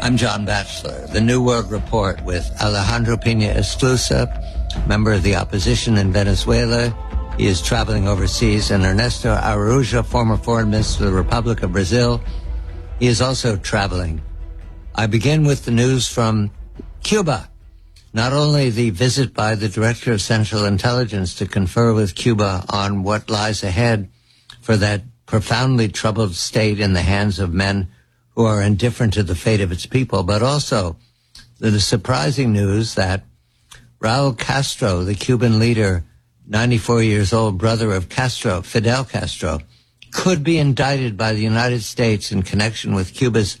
I'm John Batchelor, the New World Report with Alejandro Pina Esclusa, member of the opposition in Venezuela. He is traveling overseas, and Ernesto Araújo, former foreign minister of the Republic of Brazil. He is also traveling. I begin with the news from Cuba. Not only the visit by the Director of Central Intelligence to confer with Cuba on what lies ahead for that profoundly troubled state in the hands of men who are indifferent to the fate of its people, but also the surprising news that Raul Castro, the Cuban leader, 94 years old, brother of Castro, Fidel Castro, could be indicted by the United States in connection with Cuba's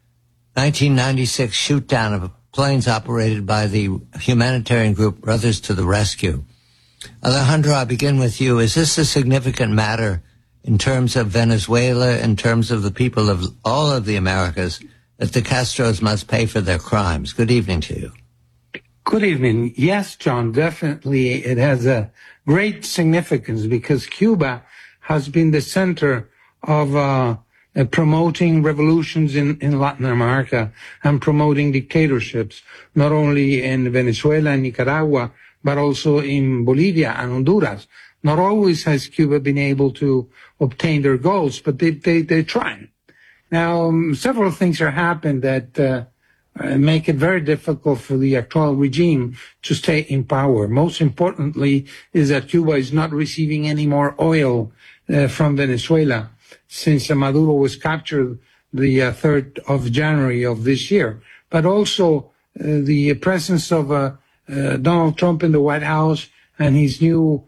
1996 shoot-down of planes operated by the humanitarian group Brothers to the Rescue. Alejandro, I begin with you. Is this a significant matter in terms of Venezuela, in terms of the people of all of the Americas, that the Castros must pay for their crimes? Good evening to you. Good evening. Yes, John, definitely it has a great significance because Cuba has been the center of promoting revolutions in Latin America and promoting dictatorships, not only in Venezuela and Nicaragua, but also in Bolivia and Honduras. Not always has Cuba been able to obtain their goals, but they're trying. Now, several things are happening that make it very difficult for the actual regime to stay in power. Most importantly is that Cuba is not receiving any more oil from Venezuela since Maduro was captured the 3rd of January of this year. But also the presence of Donald Trump in the White House and his new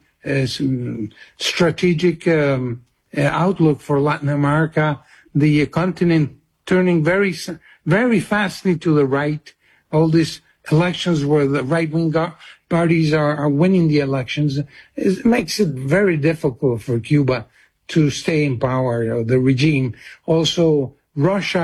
strategic outlook for Latin America, the continent turning very, very fastly to the right. All these elections where the right-wing parties are winning the elections, it makes it very difficult for Cuba to stay in power, the regime. Also, Russia